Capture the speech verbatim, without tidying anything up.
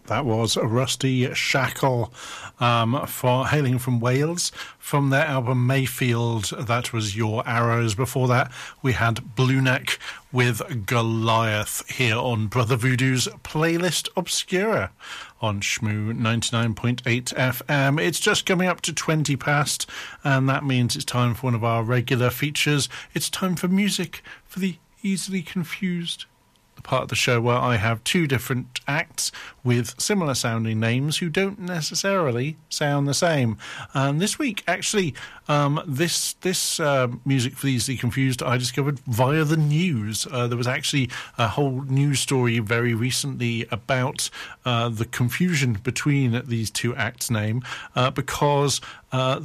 That was Rusty Shackle, um, for hailing from Wales, from their album Mayfield. That was Your Arrows. Before that, we had Blue Neck with Goliath here on Brother Voodoo's Playlist Obscura on Shmoo ninety-nine point eight F M. It's just coming up to twenty past, and that means it's time for one of our regular features. It's time for music for the easily confused. The part of the show where I have two different acts with similar sounding names who don't necessarily sound the same. And this week, actually, um, this this uh, music for the easily confused I discovered via the news. Uh, there was actually a whole news story very recently about uh, the confusion between these two acts' name uh, because uh,